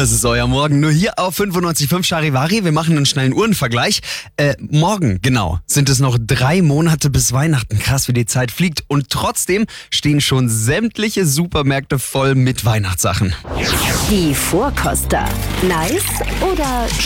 Das ist euer Morgen. Nur hier auf 95.5 Charivari. Wir machen einen schnellen Uhrenvergleich. Morgen, genau, sind es noch 3 Monate bis Weihnachten. Krass, wie die Zeit fliegt. Und trotzdem stehen schon sämtliche Supermärkte voll mit Weihnachtssachen. Die Vorkoster. Nice oder